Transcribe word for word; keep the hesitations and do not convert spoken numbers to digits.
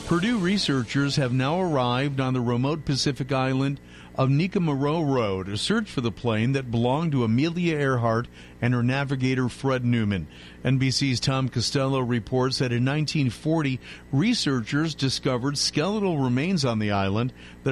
Purdue researchers have now arrived on the remote Pacific island of Nikumaroro to search for the plane that belonged to Amelia Earhart and her navigator Fred Newman. N B C's Tom Costello reports that in nineteen forty, researchers discovered skeletal remains on the island that